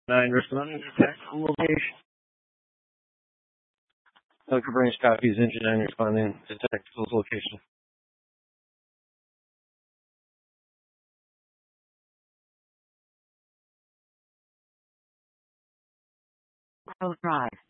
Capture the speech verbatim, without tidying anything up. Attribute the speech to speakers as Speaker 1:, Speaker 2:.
Speaker 1: nine responding to tactical location. Helicopter range copies, engine nine responding to tactical location.
Speaker 2: Road drive.